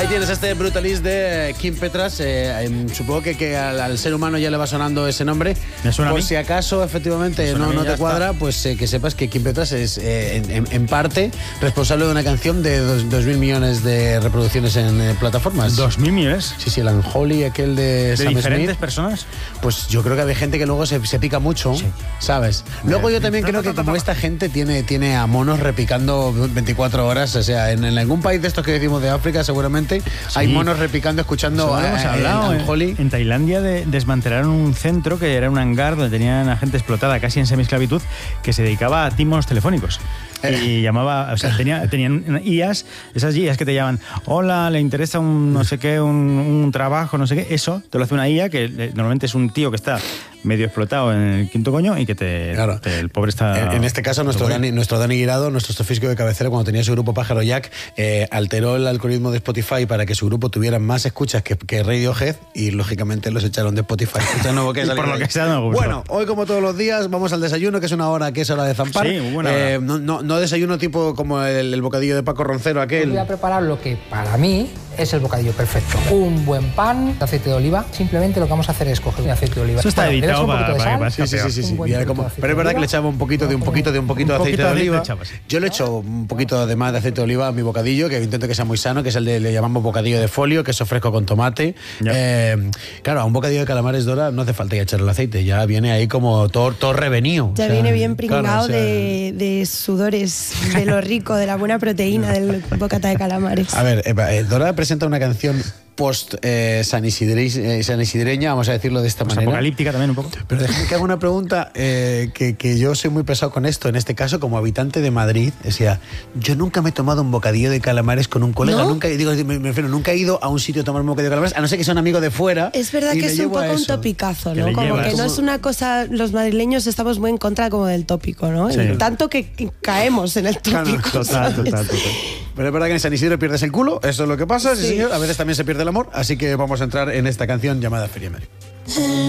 Ahí tienes este Brutalist de Kim Petras. Supongo que al ser humano ya le va sonando ese nombre. ¿Me suena a Por mí? si acaso, efectivamente, no te cuadra, pues que sepas que Kim Petras es en parte responsable de una canción de 2.000 millones de reproducciones en plataformas. ¿2.000 millones? Sí, el Unholy, aquel de Sam diferentes Smith. Personas? Pues yo creo que hay gente que luego se pica mucho, Sí. ¿sabes? Luego yo también creo que como esta gente tiene a monos repicando 24 horas, o sea, en algún país de estos que decimos de África seguramente hay monos repicando, escuchando Eso lo hemos hablado. Unholy. En Tailandia desmantelaron un centro que era un hangar donde tenían a gente explotada casi en semiesclavitud que se dedicaba a timos telefónicos. Y llamaba, o sea, tenían IAs, esas IAs que te llaman, hola, le interesa un no sé qué, un trabajo, no sé qué, eso te lo hace una IA que normalmente es un tío que está medio explotado en el quinto coño y que el pobre está... En este caso, nuestro Dani Guirado, nuestro estofisco de cabecera, cuando tenía su grupo Pájaro Jack, alteró el algoritmo de Spotify para que su grupo tuviera más escuchas que Radiohead y, lógicamente, los echaron de Spotify. Por lo que sea, no me gustó. Bueno, hoy, como todos los días, vamos al desayuno, que es hora de zampar. Sí, buena hora. No desayuno tipo como el bocadillo de Paco Roncero, aquel. Voy a preparar lo que para mí es el bocadillo perfecto. Un buen pan de aceite de oliva. Simplemente lo que vamos a hacer es coger el aceite de oliva. Eso está Bueno, le das editado un poquito de para sal, que Sí. un buen Mira, poquito de aceite pero es de verdad que oliva. le echaba un poquito de aceite de oliva. Yo le echo un poquito de más de aceite de oliva a mi bocadillo, que intento que sea muy sano, que es le llamamos bocadillo de folio, queso fresco con tomate. Claro, a un bocadillo de calamares, Dora, no hace falta ya echarle el aceite, ya viene ahí como todo revenido. Ya viene bien pringado de sudores, de lo rico, de la buena proteína del bocata de calamares. A ver, Dora presenta una canción post San Isidreña, vamos a decirlo de esta manera. Apocalíptica también un poco. Pero déjame que haga una pregunta, que yo soy muy pesado con esto, en este caso, como habitante de Madrid. O sea, yo nunca me he tomado un bocadillo de calamares con un colega, ¿No? nunca he ido a un sitio a tomar un bocadillo de calamares, a no ser que sea un amigo de fuera. Es verdad que es un poco un topicazo, ¿no? Como que no es una cosa, los madrileños estamos muy en contra como del tópico, ¿no? Sí. Tanto que caemos en el tópico. Total. Pero es verdad que en San Isidro pierdes el culo, eso es lo que pasa, sí Sí. señor, a veces también se pierde el amor, así que vamos a entrar en esta canción llamada Feria Madrid.